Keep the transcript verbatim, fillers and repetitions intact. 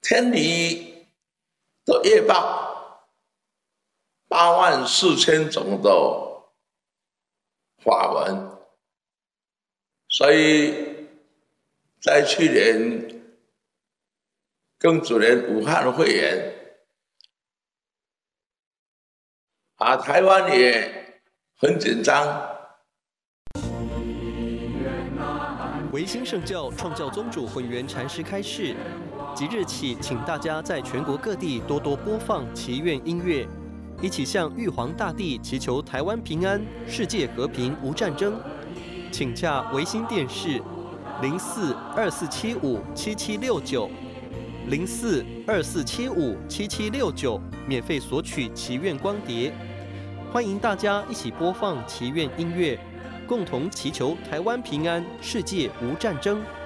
天理的业报八万四千种的法文，所以在去年庚子年武汉肺炎，啊，台湾也很紧张。 维新圣教创教宗主混元禅师开示，即日起，请大家在全国各地多多播放祈愿音乐，一起向玉皇大帝祈求台湾平安、世界和平、无战争。请洽维新电视零四二四七五七七六九零四二四七五七七六九，免费索取祈愿光碟。欢迎大家一起播放祈愿音乐，共同祈求台湾平安、世界无战争。